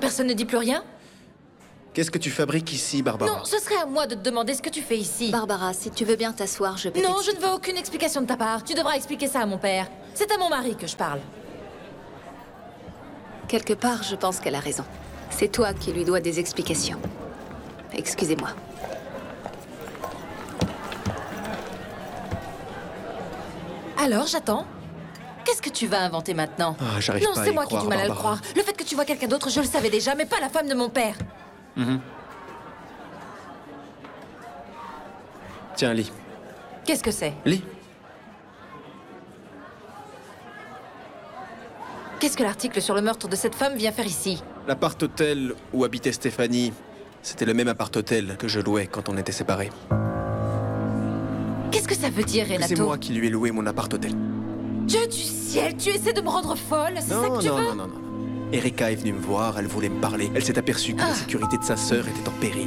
personne ne dit plus rien? Qu'est-ce que tu fabriques ici, Barbara? Non, ce serait à moi de te demander ce que tu fais ici. Barbara, si tu veux bien t'asseoir, je peux Non, je t'expliquer. ne veux aucune explication de ta part. Tu devras expliquer ça à mon père. C'est à mon mari que je parle. Quelque part, je pense qu'elle a raison. C'est toi qui lui dois des explications. Excusez-moi. Alors, j'attends. Qu'est-ce que tu vas inventer maintenant? Ah, j'arrive Non, pas à c'est y moi qui ai croire, du mal à le Barbara. croire. Le fait que tu vois quelqu'un d'autre, je le savais déjà, mais pas la femme de mon père. Tiens, lis. Qu'est-ce que c'est? Lis. Qu'est-ce que l'article sur le meurtre de cette femme vient faire ici? L'appart-hôtel où habitait Stéphanie, c'était le même appart-hôtel que je louais quand on était séparés. Qu'est-ce que ça veut dire, C'est Renato? moi qui lui ai loué mon appart-hôtel. Dieu du ciel, tu essaies de me rendre folle? C'est ça que tu veux? non. Erika est venue me voir, elle voulait me parler. Elle s'est aperçue que la sécurité de sa sœur était en péril.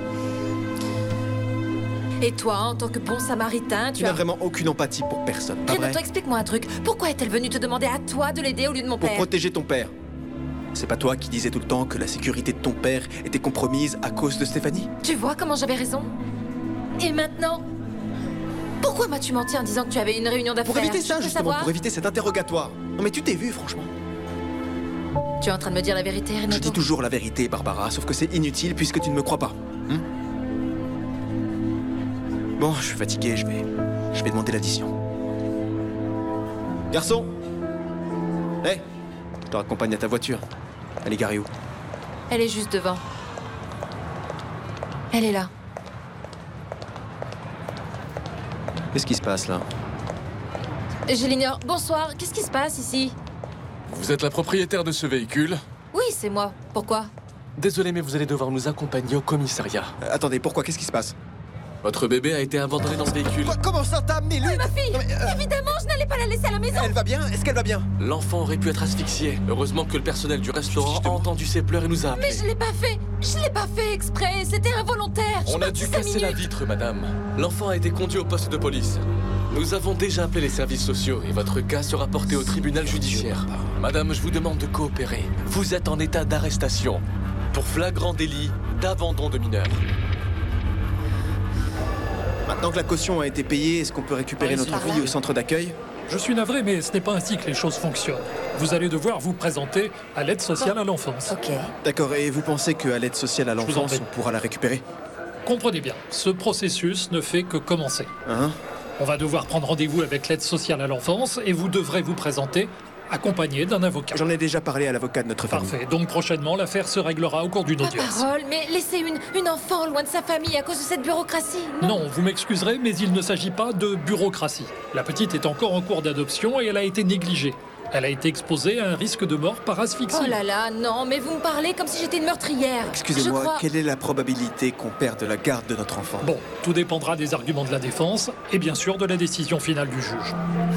Et toi, en tant que bon samaritain, Tu n'as vraiment aucune empathie pour personne, pas vrai? Renato, explique-moi un truc. Pourquoi est-elle venue te demander à toi de l'aider au lieu de mon Pour père? protéger ton père. C'est pas toi qui disais tout le temps que la sécurité de ton père était compromise à cause de Stéphanie? Tu vois comment j'avais raison? Et maintenant? Pourquoi m'as-tu menti en disant que tu avais une réunion d'affaires? Pour éviter Je ça, peux justement, savoir? pour éviter cet interrogatoire. Non mais tu t'es vu, franchement. Tu es en train de me dire la vérité, Renato? Je dis toujours la vérité, Barbara, sauf que c'est inutile puisque tu ne me crois pas. Bon, je suis fatigué, je vais demander l'addition. Garçon! Hé! Je te raccompagne à ta voiture. Elle est garée où? Elle est juste devant. Elle est là. Qu'est-ce qui se passe là? Je l'ignore. Bonsoir, qu'est-ce qui se passe ici? Vous êtes la propriétaire de ce véhicule? Oui, c'est moi. Pourquoi? Désolé, mais vous allez devoir nous accompagner au commissariat. Attendez, pourquoi? Qu'est-ce qui se passe? Votre bébé a été abandonné dans ce véhicule. Comment ça t'as amené lui? Ma fille! Non, mais, Évidemment, je n'allais pas la laisser à la maison! Elle va bien? Est-ce qu'elle va bien? L'enfant aurait pu être asphyxié. Heureusement que le personnel du restaurant a entendu ses pleurs et nous a Mais appelés. je l'ai pas fait! Je l'ai pas fait exprès! C'était involontaire! Je On a suis dû partie 5 casser la minutes. vitre, madame. L'enfant a été conduit au poste de police. Nous avons déjà appelé les services sociaux et votre cas sera porté au tribunal judiciaire. Madame, je vous demande de coopérer. Vous êtes en état d'arrestation pour flagrant délit d'abandon de mineur. Maintenant que la caution a été payée, est-ce qu'on peut récupérer notre fille au centre d'accueil? Je suis navré, mais ce n'est pas ainsi que les choses fonctionnent. Vous allez devoir vous présenter à l'aide sociale à l'enfance. Ok. D'accord, et vous pensez qu'à l'aide sociale à vous en l'enfance, prie. on pourra la récupérer? Comprenez bien, ce processus ne fait que commencer. Hein? On va devoir prendre rendez-vous avec l'aide sociale à l'enfance et vous devrez vous présenter accompagné d'un avocat. J'en ai déjà parlé à l'avocat de notre famille. Parfait. Donc prochainement, l'affaire se réglera au cours d'une Ma audience. parole, mais laisser une enfant loin de sa famille à cause de cette bureaucratie? Non, vous m'excuserez, mais il ne s'agit pas de bureaucratie. La petite est encore en cours d'adoption et elle a été négligée. Elle a été exposée à un risque de mort par asphyxie. Oh là là, non, mais vous me parlez comme si j'étais une meurtrière. Excusez-moi, Je crois... quelle est la probabilité qu'on perde la garde de notre enfant? Bon, tout dépendra des arguments de la défense et bien sûr de la décision finale du juge.